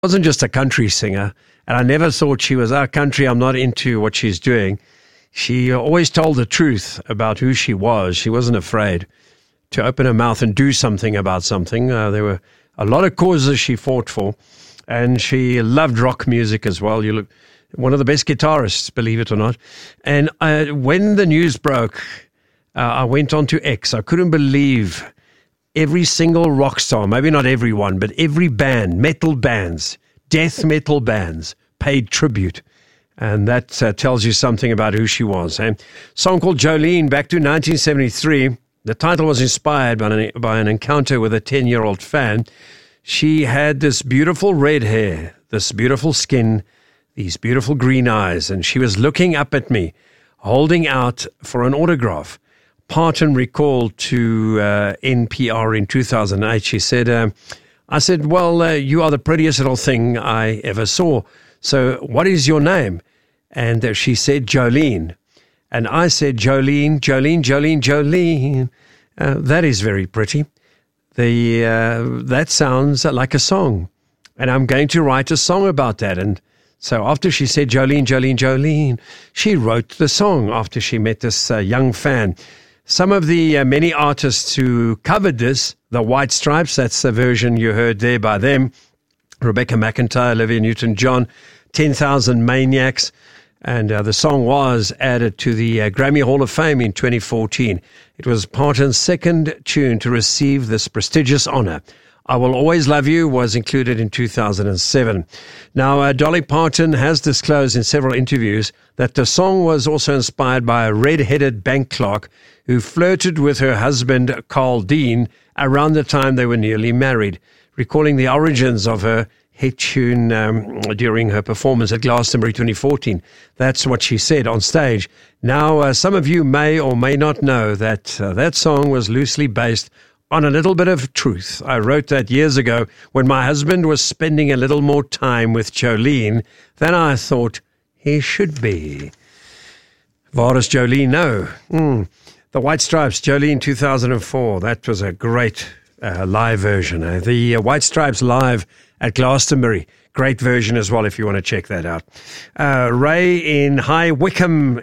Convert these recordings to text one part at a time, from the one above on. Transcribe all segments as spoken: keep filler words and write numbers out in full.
wasn't just a country singer, and I never thought she was, our country, I'm not into what she's doing. She always told the truth about who she was. She wasn't afraid to open her mouth and do something about something. Uh, there were a lot of causes she fought for, and she loved rock music as well. You look, one of the best guitarists, believe it or not. And uh, when the news broke, uh, I went on to X. I couldn't believe every single rock star, maybe not everyone, but every band, metal bands, death metal bands, paid tribute. And that uh, tells you something about who she was. A song called Jolene, back to nineteen seventy-three. The title was inspired by an, by an encounter with a ten-year-old fan. She had this beautiful red hair, this beautiful skin, these beautiful green eyes, and she was looking up at me, holding out for an autograph. Parton recalled to uh, N P R in two thousand eight, she said, uh, I said, well, uh, you are the prettiest little thing I ever saw. So what is your name? And uh, she said, Jolene. And I said, Jolene, Jolene, Jolene, Jolene. Uh, that is very pretty. The uh, that sounds like a song. And I'm going to write a song about that. And so after she said, Jolene, Jolene, Jolene, she wrote the song after she met this uh, young fan. Some of the uh, many artists who covered this, the White Stripes, that's the version you heard there by them, Rebecca McEntire, Olivia Newton-John, ten thousand Maniacs, and uh, the song was added to the uh, Grammy Hall of Fame in twenty fourteen. It was Parton's second tune to receive this prestigious honor. I Will Always Love You was included in two thousand seven. Now, uh, Dolly Parton has disclosed in several interviews that the song was also inspired by a red-headed bank clerk who flirted with her husband, Carl Dean, around the time they were nearly married, recalling the origins of her hit tune um, during her performance at Glastonbury twenty fourteen. That's what she said on stage. Now, uh, some of you may or may not know that uh, that song was loosely based on a little bit of truth. I wrote that years ago when my husband was spending a little more time with Jolene than I thought he should be. Waar is Jolene now? Mm. The White Stripes, Jolene two thousand four. That was a great uh, live version. Uh, the uh, White Stripes live at Glastonbury. Great version as well if you want to check that out. Uh, Ray in High Wycombe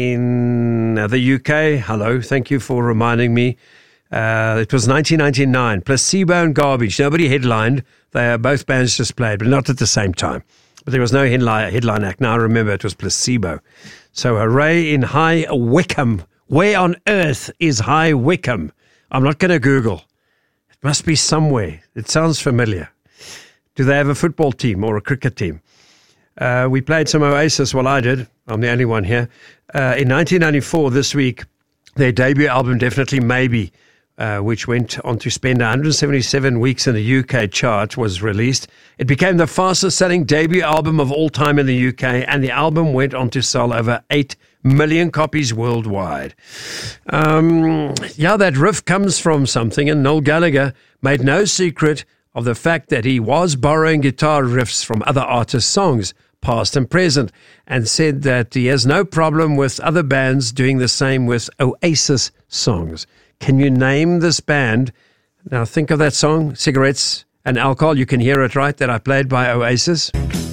in uh, the U K. Hello, thank you for reminding me. Uh, it was nineteen ninety-nine. Placebo and Garbage. Nobody headlined. They are both bands just played, but not at the same time. But there was no headline, headline act. Now I remember it was Placebo. So Hooray in High Wycombe. Where on earth is High Wycombe? I'm not going to Google. It must be somewhere. It sounds familiar. Do they have a football team or a cricket team? Uh, we played some Oasis. Well, I did. I'm the only one here. Uh, in nineteen ninety-four, this week, their debut album, Definitely Maybe, Uh, which went on to spend one hundred seventy-seven weeks in the U K chart, was released. It became the fastest-selling debut album of all time in the U K, and the album went on to sell over eight million copies worldwide. Um, yeah, that riff comes from something, and Noel Gallagher made no secret of the fact that he was borrowing guitar riffs from other artists' songs, past and present, and said that he has no problem with other bands doing the same with Oasis songs. Can you name this band? Now think of that song, Cigarettes and Alcohol. You can hear it, right, that I played by Oasis.